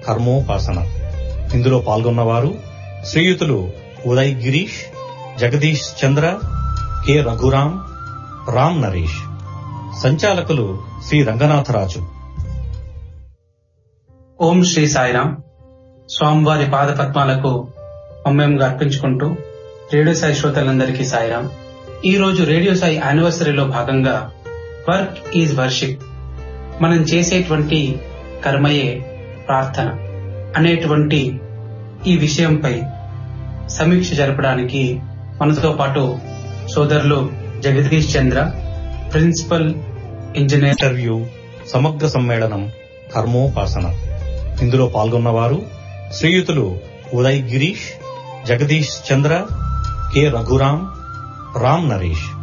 కర్మోపాసన. ఇందులో పాల్గొన్నవారు శ్రీయుతులు ఉదయ్ గిరీష్, జగదీష్ చంద్ర, కె రఘురాం, రామ్ నరేష్. సంచాలకులు శ్రీ రంగనాథరాజు. ఓం శ్రీ సాయిరాం. స్వామివారి పాద పద్మాలకు మమ్మేంగా అర్పించుకుంటూ రేడియో సాయి శ్రోతలందరికీ సాయిరాం. ఈ రోజు రేడియో సాయి యానివర్సరీలో భాగంగా వర్క్ ఈజ్ వర్షిప్, మనం చేసేటువంటి కర్మయే ప్రార్థన అనేటువంటి ఈ విషయంపై సమీక్ష జరపడానికి మనతో పాటు సోదరులు జగదీష్ చంద్ర, ప్రిన్సిపల్ ఇంజనీర్. ఇంటర్వ్యూ సమగ్ర సమ్మేళనం కర్మోపాసన. ఇందులో పాల్గొన్నవారు శ్రీయుతులు ఉదయ్ గిరీష్, జగదీష్ చంద్ర, కె రఘురాం, రామ్ నరేష్.